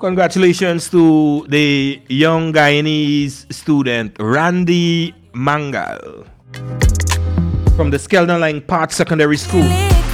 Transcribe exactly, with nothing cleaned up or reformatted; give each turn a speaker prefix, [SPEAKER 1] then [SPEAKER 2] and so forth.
[SPEAKER 1] Congratulations to the young Guyanese student Randy Mangal from the Skeldon Line Park Secondary School.